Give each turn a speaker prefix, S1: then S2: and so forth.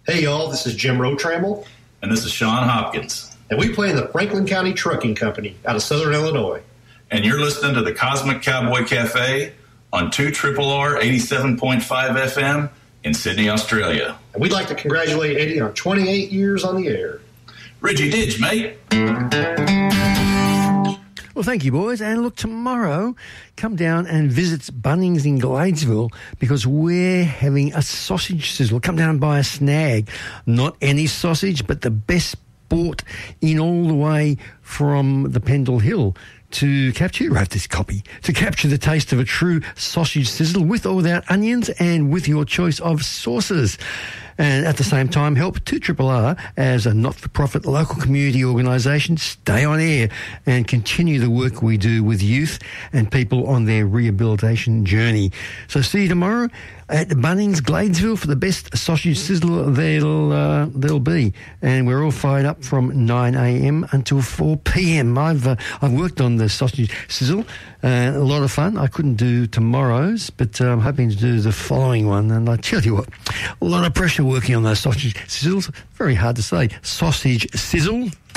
S1: Hey y'all, this is Jim Rotramble.
S2: And this is Sean Hopkins.
S1: And we play in the Franklin County Trucking Company out of Southern Illinois.
S2: And you're listening to the Cosmic Cowboy Cafe on 2RRR 87.5 FM in Sydney, Australia.
S1: And we'd like to congratulate Eddie on 28 years on the air.
S2: Reggie Didge, mate.
S3: Well, thank you, boys. And look, tomorrow, come down and visit Bunnings in Gladesville because we're having a sausage sizzle. Come down and buy a snag. Not any sausage, but the best bought in all the way from the Pendle Hill to capture, you wrote this copy, to capture the taste of a true sausage sizzle with or without onions and with your choice of sauces. And at the same time, help 2RRR as a not-for-profit local community organisation stay on air and continue the work we do with youth and people on their rehabilitation journey. So see you tomorrow at Bunnings, Gladesville for the best sausage sizzle there'll be. And we're all fired up from 9 a.m. until 4 p.m. I've worked on the sausage sizzle. A lot of fun. I couldn't do tomorrow's, but I'm hoping to do the following one. And I tell you what, a lot of pressure working on those sausage sizzles. Very hard to say. Sausage sizzle.